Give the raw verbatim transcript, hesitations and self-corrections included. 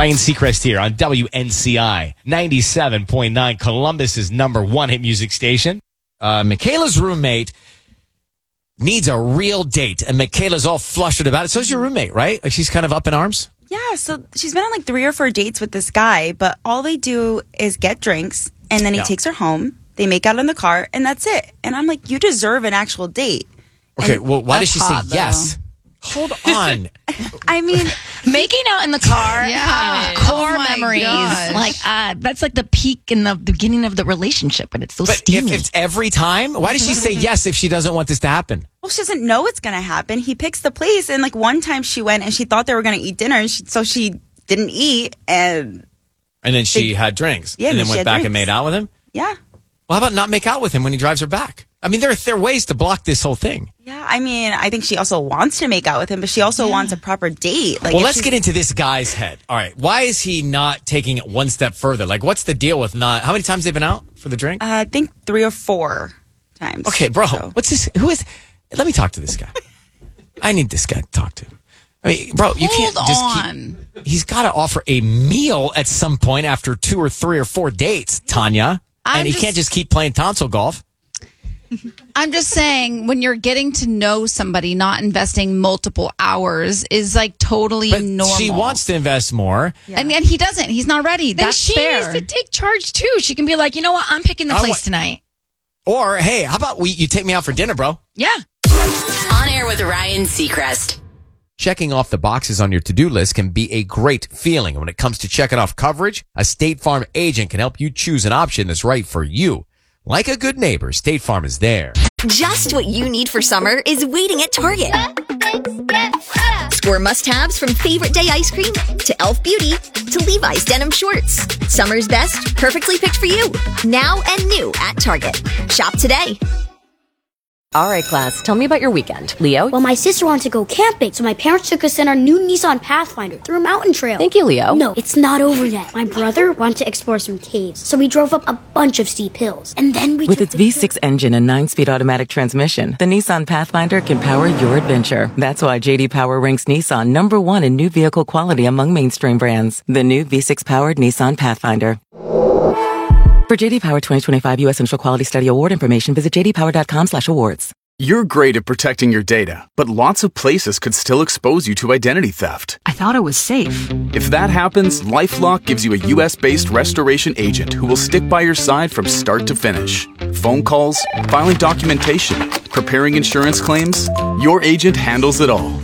Ryan Seacrest here on W N C I ninety-seven point nine, Columbus's number one hit music station. Uh, Michaela's roommate needs a real date, and Michaela's all flustered about it. So's your roommate, right? Like she's kind of up in arms? Yeah, so she's been on like three or four dates with this guy, but all they do is get drinks, and then he Yeah. takes her home. They make out in the car, and that's it. And I'm like, you deserve an actual date. Okay, And well, why does that's she say hot, though. yes? Hold on. I mean, Making out in the car, Yeah. core Oh my memories. gosh. Like uh, that's like the peak in the beginning of the relationship, but it's so But if steamy. it's every time, why does she say yes if she doesn't want this to happen? well, she doesn't know it's going to happen. He picks the place, and like one time she went and she thought they were going to eat dinner, and she, so she didn't eat, and And then she had drinks. Yeah, and then she went had back and drinks. made out with him? yeah. Well, how about not make out with him when he drives her back? I mean, there, there are ways to block this whole thing. Yeah, I mean, I think she also wants to make out with him, but she also wants a proper date. Like, Well, if let's she's- get into this guy's head. All right. Why is he not taking it one step further? Like, what's the deal with not... How many times they've been out for the drink? Uh, I think three or four times. Okay, bro. So- What's this? Who is... Let me talk to this guy. I need this guy to talk to. I mean, bro, you can't Hold just on. keep... He's got to offer a meal at some point after two or three or four dates, Tanya. I'm and he just- can't just keep playing tonsil golf. I'm just saying, when you're getting to know somebody, not investing multiple hours is like totally But normal. she wants to invest more. and, and he doesn't. He's not ready. then That's she fair. needs to take charge too. She can be like, you know what? I'm picking the I place wa- tonight. Or, hey, how about we you take me out for dinner, bro? Yeah. On air with Ryan Seacrest. Checking off the boxes on your to-do list can be a great feeling. When it comes to checking off coverage, a State Farm agent can help you choose an option that's right for you. Like a good neighbor, State Farm is there. Just what you need for summer is waiting at Target. Score must-haves from Favorite Day ice cream to e l f Beauty to Levi's denim shorts. Summer's best, perfectly picked for you. Now and new at Target. Shop today. All right, class, tell me about your weekend. Leo? Well, my sister wanted to go camping, so my parents took us in our new Nissan Pathfinder through a mountain trail. Thank you, Leo. No, it's not over yet. My brother wanted to explore some caves, so we drove up a bunch of steep hills. And then we With took its the V six engine and nine-speed automatic transmission, the Nissan Pathfinder can power your adventure. That's why J D Power ranks Nissan number one in new vehicle quality among mainstream brands. The new V six-powered Nissan Pathfinder. For J D Power twenty twenty-five U S Initial Quality Study Award information, visit j d power dot com slash awards. You're great at protecting your data, but lots of places could still expose you to identity theft. I thought it was safe. If that happens, LifeLock gives you a U S-based restoration agent who will stick by your side from start to finish. Phone calls, filing documentation, preparing insurance claims, your agent handles it all.